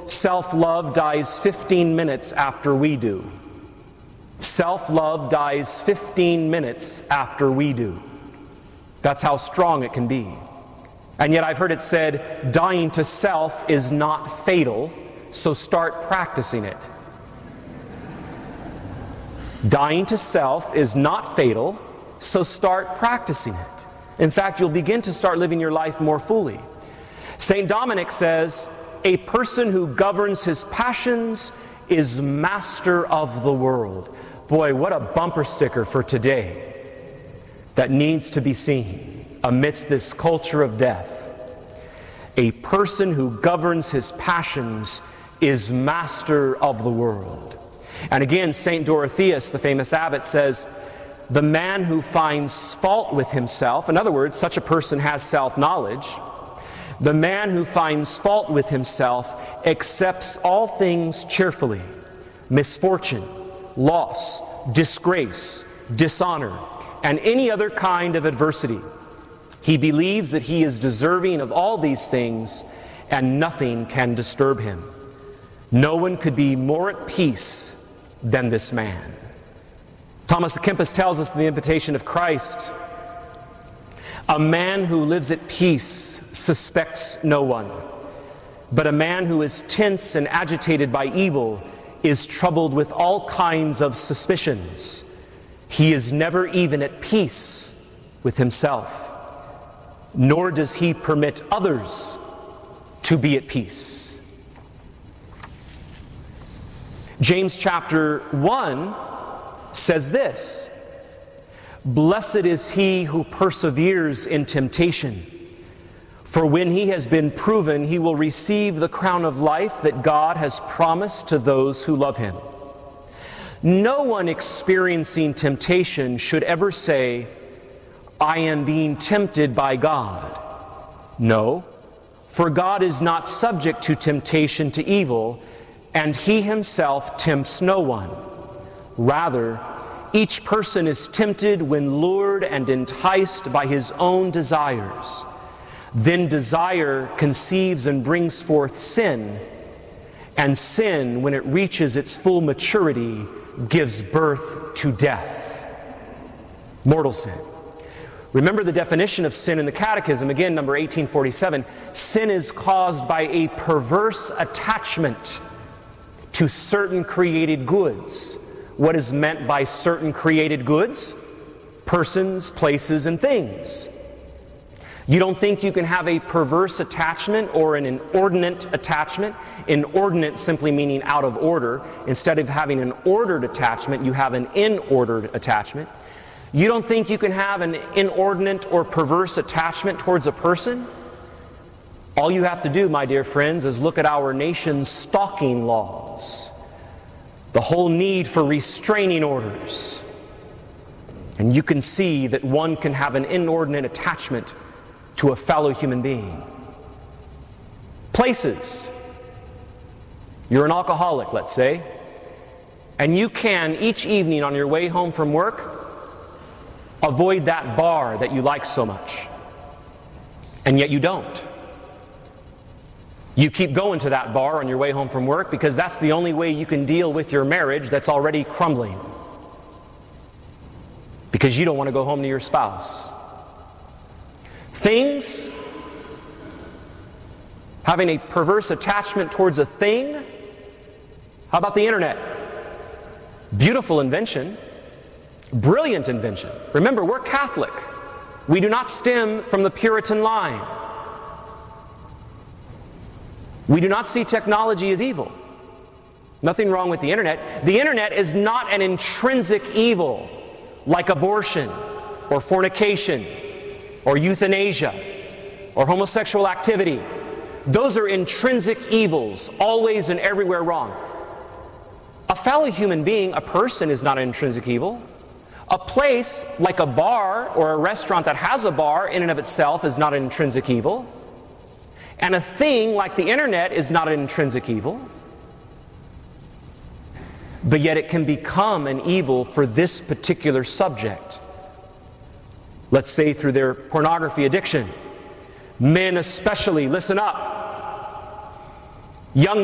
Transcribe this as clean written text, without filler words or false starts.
self-love dies 15 minutes after we do. Self-love dies 15 minutes after we do. That's how strong it can be. And yet I've heard it said, dying to self is not fatal, so start practicing it. Dying to self is not fatal, so start practicing it. In fact, you'll begin to start living your life more fully. St. Dominic says, a person who governs his passions is master of the world. Boy, what a bumper sticker for today that needs to be seen amidst this culture of death. A person who governs his passions is master of the world. And again, St. Dorotheus, the famous abbot, says, the man who finds fault with himself, in other words, such a person has self-knowledge, the man who finds fault with himself accepts all things cheerfully, misfortune, loss, disgrace, dishonor, and any other kind of adversity. He believes that he is deserving of all these things, and nothing can disturb him. No one could be more at peace than this man. Thomas à Kempis tells us in the Invitation of Christ, a man who lives at peace suspects no one, but a man who is tense and agitated by evil is troubled with all kinds of suspicions. He is never even at peace with himself, nor does he permit others to be at peace. James chapter 1 says this, blessed is he who perseveres in temptation, for when he has been proven, he will receive the crown of life that God has promised to those who love him. No one experiencing temptation should ever say, I am being tempted by God. No, for God is not subject to temptation to evil, and he himself tempts no one. Rather, each person is tempted when lured and enticed by his own desires. Then desire conceives and brings forth sin, and sin, when it reaches its full maturity, gives birth to death. Mortal sin. Remember the definition of sin in the Catechism, again, number 1847. Sin is caused by a perverse attachment to certain created goods. What is meant by certain created goods? Persons, places, and things. You don't think you can have a perverse attachment or an inordinate attachment? Inordinate simply meaning out of order. Instead of having an ordered attachment, you have an inordered attachment. You don't think you can have an inordinate or perverse attachment towards a person? All you have to do, my dear friends, is look at our nation's stalking laws. The whole need for restraining orders. And you can see that one can have an inordinate attachment to a fellow human being. Places. You're an alcoholic, let's say, and you can, each evening on your way home from work, avoid that bar that you like so much. And yet you don't. You keep going to that bar on your way home from work because that's the only way you can deal with your marriage that's already crumbling. Because you don't want to go home to your spouse. Things, having a perverse attachment towards a thing. How about the internet? Beautiful invention. Brilliant invention. Remember, we're Catholic. We do not stem from the Puritan line. We do not see technology as evil. Nothing wrong with the internet. The internet is not an intrinsic evil like abortion or fornication or euthanasia or homosexual activity. Those are intrinsic evils, always and everywhere wrong. A fellow human being, a person, is not an intrinsic evil. A place like a bar or a restaurant that has a bar in and of itself is not an intrinsic evil. And a thing like the internet is not an intrinsic evil. But yet it can become an evil for this particular subject. Let's say through their pornography addiction. Men especially, listen up. Young